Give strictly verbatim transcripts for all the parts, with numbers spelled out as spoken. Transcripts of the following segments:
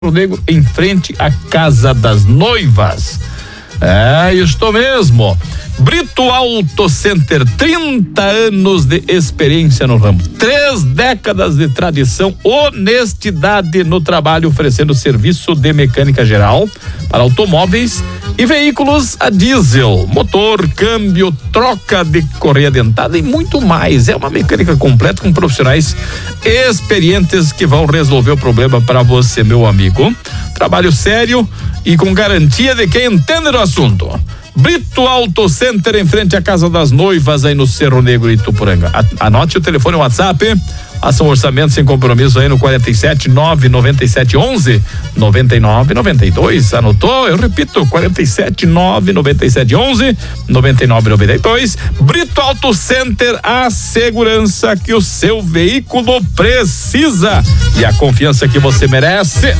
Negro, em frente à Casa das Noivas. É, estou mesmo. Brito Auto Center, trinta anos de experiência no ramo, três décadas de tradição, honestidade no trabalho, oferecendo serviço de mecânica geral para automóveis e veículos a diesel, motor, câmbio, troca de correia dentada e muito mais. É uma mecânica completa com profissionais experientes que vão resolver o problema para você, meu amigo. Trabalho sério e com garantia de quem entende do assunto. Brito Auto Center, em frente à Casa das Noivas, aí no Cerro Negro, Ituporanga. Anote o telefone, o WhatsApp, faça um orçamento sem compromisso aí no quarenta e sete, nove noventa e sete, onze, noventa e nove, noventa e dois. Anotou? Eu repito, quarenta e sete, nove noventa e sete, onze, noventa e nove, noventa e dois. Brito Auto Center, a segurança que o seu veículo precisa e a confiança que você merece.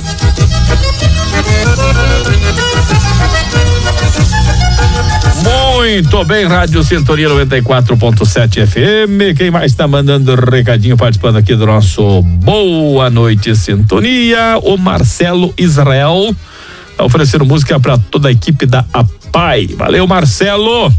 Muito bem, Rádio Sintonia noventa e quatro ponto sete F M. Quem mais está mandando recadinho, participando aqui do nosso Boa Noite Sintonia? O Marcelo Israel tá oferecendo música para toda a equipe da APAI. Valeu, Marcelo.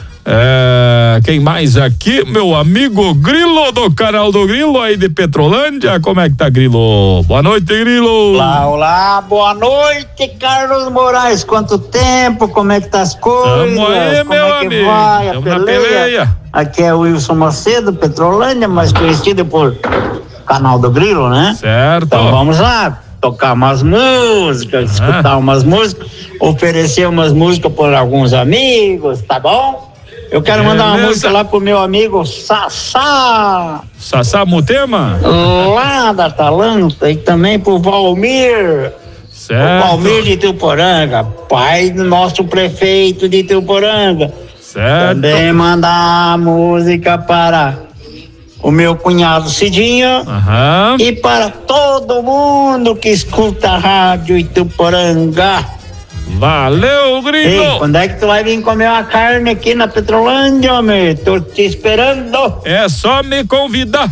É, quem mais aqui? Meu amigo Grilo, do canal do Grilo aí de Petrolândia. Como é que tá, Grilo? Boa noite, Grilo. Olá, olá, boa noite, Carlos Moraes. Quanto tempo? Como é que tá as coisas? Tamo aí, Como meu é que amigo. vai a Tamo na peleia? peleia. Aqui é o Wilson Macedo, Petrolândia, mais conhecido por canal do Grilo, né? Certo. Então vamos lá, tocar umas músicas, Ah. escutar umas músicas, oferecer umas músicas por alguns amigos, tá bom? Eu quero Beleza. mandar uma música lá pro meu amigo Sassá. Sassá Mutema? Lá da Atalanta, e também pro Valmir. Certo. O Valmir de Ituporanga, pai do nosso prefeito de Ituporanga. Certo. Também mandar música para o meu cunhado Cidinho. Aham. E para todo mundo que escuta a Rádio Ituporanga. Valeu, Grilo. Ei, quando é que tu vai vir comer uma carne aqui na Petrolândia, homem? Tô te esperando. É só me convidar.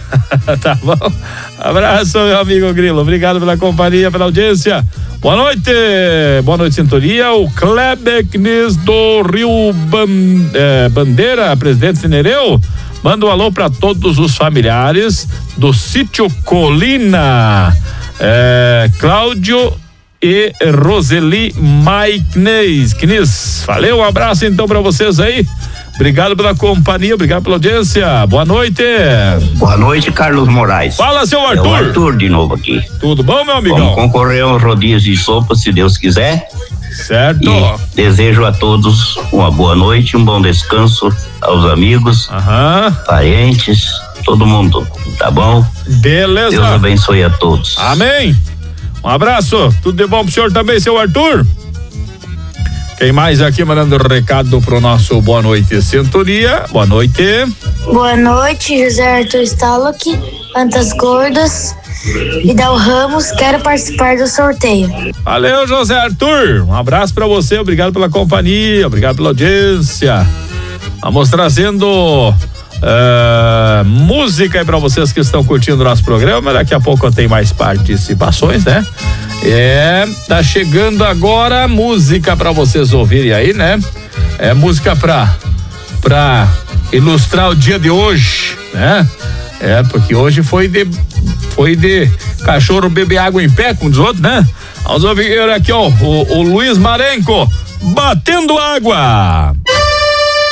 Tá bom? Abraço, meu amigo Grilo. Obrigado pela companhia, pela audiência. Boa noite. Boa noite, Sintonia. O Kleber Knis do Rio Ban, eh, Bandeira, presidente Cinereu. Manda um alô para todos os familiares do sítio Colina. Eh, Cláudio e Roseli Maiknes. Knis. Valeu, um abraço então para vocês aí. Obrigado pela companhia, obrigado pela audiência. Boa noite. Boa noite, Carlos Moraes. Fala, seu Arthur. É o Arthur de novo aqui. Tudo bom, meu amigão? Vamos concorrer a um rodízio de sopa, se Deus quiser. Certo. E desejo a todos uma boa noite, um bom descanso aos amigos, Aham. parentes, todo mundo, tá bom? Beleza. Deus abençoe a todos. Amém. Um abraço. Tudo de bom pro senhor também, seu Arthur. Quem mais aqui mandando recado pro nosso Boa Noite Sintonia? Boa noite. Boa noite, José Arthur Stalock, Antas Gordas e Dal Ramos, quero participar do sorteio. Valeu, José Arthur. Um abraço pra você, obrigado pela companhia, obrigado pela audiência. Vamos trazendo uh, música aí pra vocês que estão curtindo o nosso programa. Daqui a pouco tem mais participações, né? É, tá chegando agora música pra vocês ouvirem aí, né? É música pra, pra ilustrar o dia de hoje, né? É, porque hoje foi de, foi de cachorro beber água em pé, com os outros, né? Vamos ouvir aqui, ó, o, o Luiz Marenco, Batendo Água.